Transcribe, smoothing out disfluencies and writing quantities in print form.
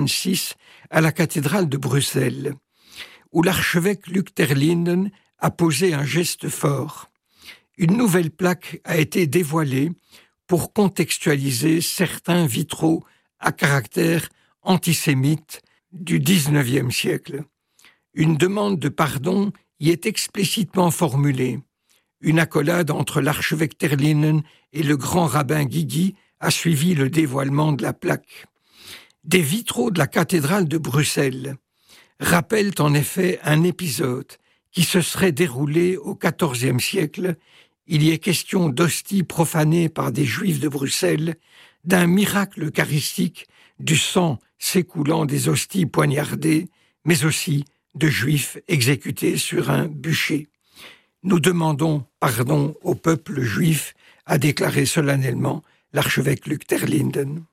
1926 à la cathédrale de Bruxelles, où l'archevêque Luc Terlinden a posé un geste fort. Une nouvelle plaque a été dévoilée pour contextualiser certains vitraux à caractère antisémite du XIXe siècle. Une demande de pardon y est explicitement formulée. Une accolade entre l'archevêque Terlinden et le grand rabbin Guigui a suivi le dévoilement de la plaque. Des vitraux de la cathédrale de Bruxelles rappellent en effet un épisode qui se serait déroulé au XIVe siècle. Il y est question d'hosties profanées par des Juifs de Bruxelles, d'un miracle eucharistique, du sang s'écoulant des hosties poignardées, mais aussi de Juifs exécutés sur un bûcher. Nous demandons pardon au peuple juif, a déclaré solennellement l'archevêque Luc Terlinden.